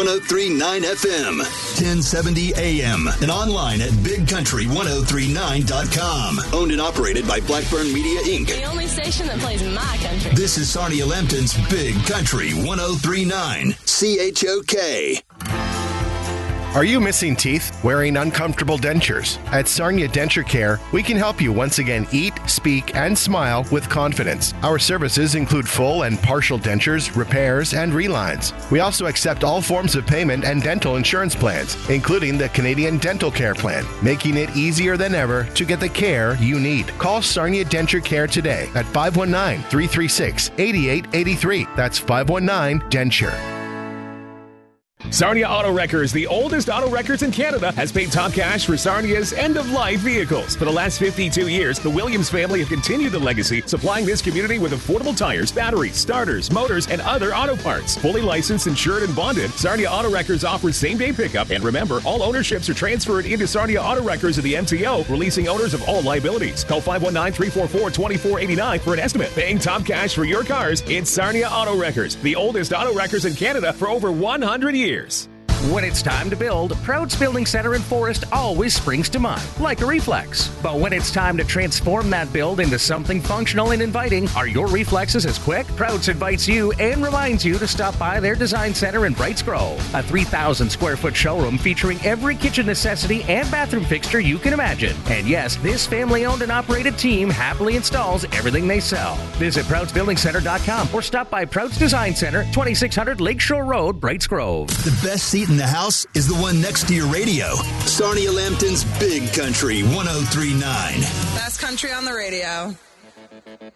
103.9 FM, 1070 AM, and online at bigcountry1039.com. Owned and operated by Blackburn Media, Inc. The only station that plays my country. This is Sarnia Lambton's Big Country 103.9 CHOK. Are you missing teeth? Wearing uncomfortable dentures? At Sarnia Denture Care, we can help you once again eat, speak, and smile with confidence. Our services include full and partial dentures, repairs, and relines. We also accept all forms of payment and dental insurance plans, including the Canadian Dental Care Plan, making it easier than ever to get the care you need. Call Sarnia Denture Care today at 519-336-8883. That's 519-DENTURE. Sarnia Auto Wreckers, the oldest auto wreckers in Canada, has paid top cash for Sarnia's end-of-life vehicles. For the last 52 years, the Williams family have continued the legacy, supplying this community with affordable tires, batteries, starters, motors, and other auto parts. Fully licensed, insured, and bonded, Sarnia Auto Wreckers offers same-day pickup. And remember, all ownerships are transferred into Sarnia Auto Wreckers of the MTO, releasing owners of all liabilities. Call 519-344-2489 for an estimate. Paying top cash for your cars, it's Sarnia Auto Wreckers, the oldest auto wreckers in Canada for over 100 years. When it's time to build, Prouds Building Center in Forest always springs to mind, like a reflex. But when it's time to transform that build into something functional and inviting, are your reflexes as quick? Prouds invites you and reminds you to stop by their design center in Brights Grove, a 3,000 square foot showroom featuring every kitchen necessity and bathroom fixture you can imagine. And yes, this family-owned and operated team happily installs everything they sell. Visit ProudsBuildingCenter.com or stop by Prouds Design Center, 2600 Lakeshore Road, Brights Grove. The best seat in the house is the one next to your radio. Sarnia Lambton's Big Country 103.9. Best country on the radio.